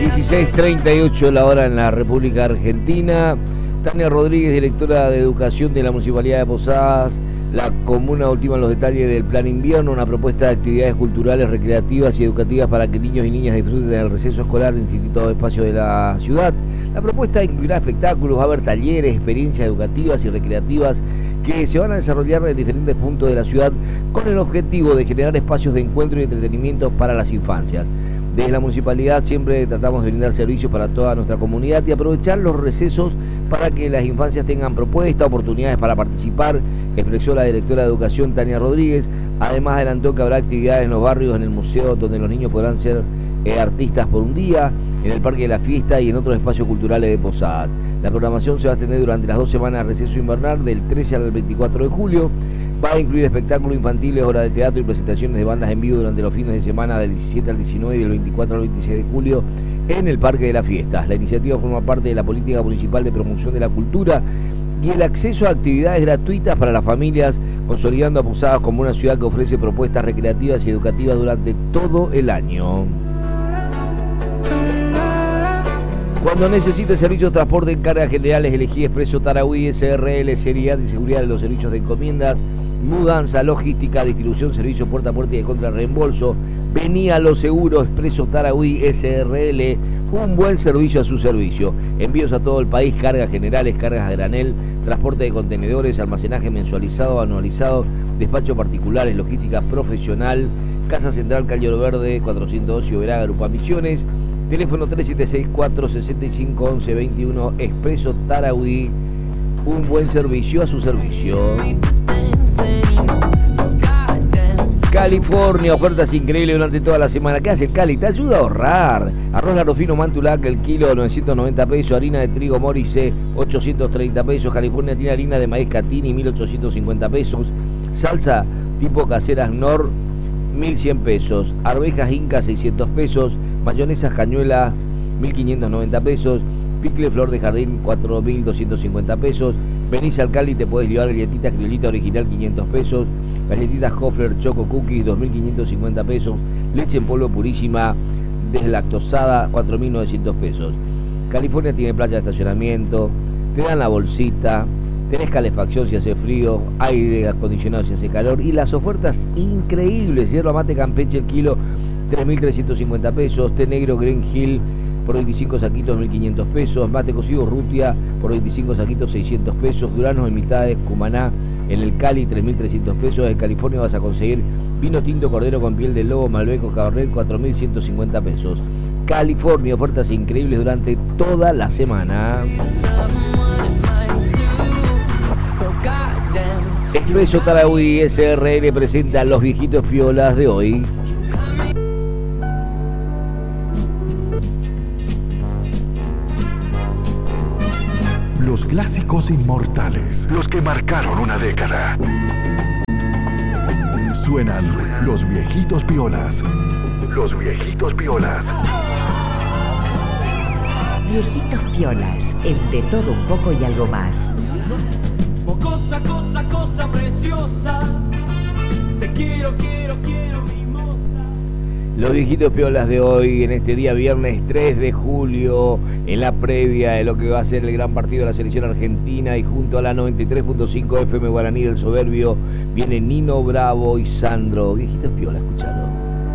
16:38 la hora en la República Argentina. Tania Rodríguez, directora de Educación de la Municipalidad de Posadas. La comuna ultima los detalles del plan invierno, una propuesta de actividades culturales, recreativas y educativas para que niños y niñas disfruten del receso escolar en distintos espacios de la ciudad. La propuesta incluirá espectáculos, va a haber talleres, experiencias educativas y recreativas que se van a desarrollar en diferentes puntos de la ciudad con el objetivo de generar espacios de encuentro y entretenimiento para las infancias. Desde la municipalidad siempre tratamos de brindar servicios para toda nuestra comunidad y aprovechar los recesos para que las infancias tengan propuestas, oportunidades para participar, expresó la directora de Educación Tania Rodríguez. Además adelantó que habrá actividades en los barrios, en el museo, donde los niños podrán ser artistas por un día, en el Parque de la Fiesta y en otros espacios culturales de Posadas. La programación se va a extender durante las 2 semanas de receso invernal, del 13 al 24 de julio. Va a incluir espectáculos infantiles, horas de teatro y presentaciones de bandas en vivo durante los fines de semana del 17 al 19 y del 24 al 26 de julio en el Parque de las Fiestas. La iniciativa forma parte de la política municipal de promoción de la cultura y el acceso a actividades gratuitas para las familias, consolidando a Posadas como una ciudad que ofrece propuestas recreativas y educativas durante todo el año. Cuando necesite servicios de transporte en cargas generales, elegí Expreso Tarahui SRL, seriedad y seguridad de los servicios de encomiendas, mudanza, logística, distribución, servicio puerta a puerta y de contrarreembolso. Vení a Lo Seguro, Expreso Tarahui SRL, un buen servicio a su servicio. Envíos a todo el país, cargas generales, cargas a granel, transporte de contenedores, almacenaje mensualizado, anualizado, despacho particulares, logística profesional. Casa Central, Calle Oro Verde, 412 Oberá, Grupo Misiones. Teléfono 3764-651121, Expreso Tarahui, un buen servicio a su servicio. California, ofertas increíbles durante toda la semana. ¿Qué hace Cali? Te ayuda a ahorrar. Arroz Larofino Mantulac, el kilo 990 pesos. Harina de trigo Morice, 830 pesos. California tiene harina de maíz Catini, 1850 pesos. Salsa tipo caseras Nor, 1100 pesos. Arvejas Inca, 600 pesos. Mayonesas Cañuelas, 1590 pesos. Picle Flor de Jardín, 4250 pesos. Venís al Cali, te podés llevar galletitas Criolita original, 500 pesos. Galletitas Hoffler Choco Cookies, 2550 pesos. Leche en polvo purísima deslactosada, 4900 pesos. California tiene playa de estacionamiento, te dan la bolsita, tenés calefacción si hace frío, aire acondicionado si hace calor, y las ofertas increíbles. Yerba mate Campeche, el kilo 3.350 pesos, té negro Green Hill por 25 saquitos 1.500 pesos, mate cocido Rutia por 25 saquitos 600 pesos, duranos en mitades Cumaná en el Cali 3.300 pesos, en California vas a conseguir vino tinto Cordero con piel de lobo Malbeco Cabernet 4.150 pesos. California, ofertas increíbles durante toda la semana. Expreso Tarahui SRL presenta Los Viejitos Piolas de hoy. Los clásicos inmortales, los que marcaron una década. Suenan Los Viejitos Piolas. Los Viejitos Piolas. Viejitos Piolas, el de todo un poco y algo más. Cosa, cosa, cosa preciosa. Te quiero, quiero, quiero, mimosa. Los Viejitos Piolas de hoy, en este día viernes 3 de julio, en la previa de lo que va a ser el gran partido de la selección argentina, y junto a la 93.5 FM Guaraní del Soberbio, viene Nino Bravo y Sandro. Viejitos Piolas, escuchalo.